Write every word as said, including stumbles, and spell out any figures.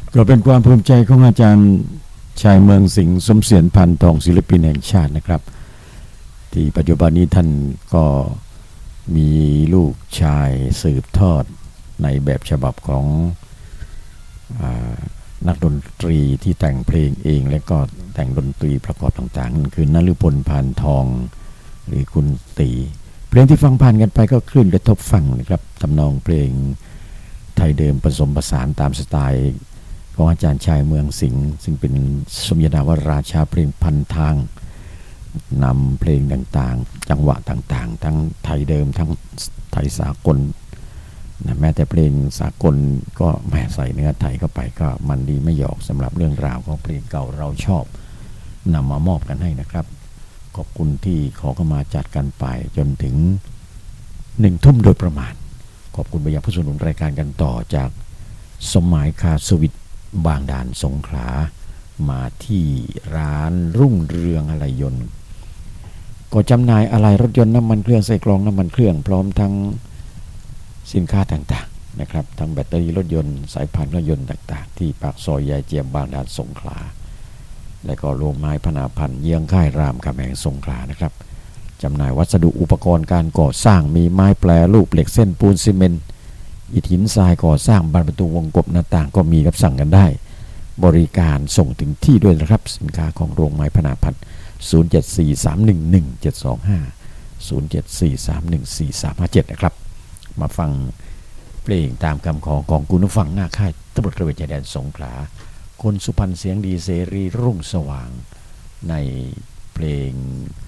ก็เป็นความภูมิใจของอาจารย์ชายเมืองสิงห์สมเสถียรพันธุ์ทองศิลปินแห่งชาตินะครับที่ปัจจุบันนี้ท่านก็มีลูกชายสืบทอดในแบบฉบับของนักดนตรีที่แต่งเพลงเองและก็แต่งดนตรีประกอบต่างๆคือนฤพลพานทองหรือคุณตีเพลงที่ฟังผ่านกันไปก็คลื่นกระทบฟังนะครับทำนองเพลงไทยเดิมผสมผสานตามสไตล์ของอาจารย์ชายเมืองสิงห์ซึ่งเป็นสมญานามราชาเพลงพันทางนำเพลงต่างๆจังหวะต่างๆทั้งไทยเดิมทั้งไทยสากลนะแม้แต่เพลงสากลก็แหมใส่เนื้อไทยเข้าไปก็มันดีไม่หยอกสำหรับเรื่องราวของเพลงเก่าเราชอบนำมามอบกันให้นะครับขอบคุณที่ขอเข้ามาจัดกันไปจนถึงหนึ่งทุ่มโดยประมาณขอบคุณไปยังผู้สนับสนุนรายการกันต่อจากสมหมายคาสวิทบางด่านสงขลามาที่ร้านรุ่งเรืองอะไหล่ยนต์ก็จำหน่ายอะไหล่รถยนต์น้ำมันเครื่องใส่กรองน้ำมันเครื่องพร้อมทั้งสินค้าต่างๆนะครับทั้งแบตเตอรี่รถยนต์สายพานรถยนต์ต่างๆที่ปากซอยยายเจียมบางด่านสงขลาและก็โรงไม้พนาพันธ์เยื้องค่ายรามคำแหงสงขลานะครับจำหน่ายวัสดุอุปกรณ์การก่อสร้างมีไม้แปรรูปเหล็กเส้นปูนซีเมนต์อิฐหินทรายก่อสร้างบานประตูวงกบหน้าต่างก็มีครับสั่งกันได้บริการส่งถึงที่ด้วยนะครับสินค้าของโรงไม้พนาพันธ์ศูนย์ เจ็ด สี่ สาม หนึ่ง หนึ่ง เจ็ด สอง ห้า ศูนย์ เจ็ด สี่ สาม หนึ่ง สี่ สาม ห้า เจ็ดนะครับมาฟังเพลงตามคำขอของคุณผู้ฟังหน้าค่ายตำรวจตระเวนชายแดนสงขลาคนสุพรรณเสียงดีเสรีรุ่งสว่างในเพลง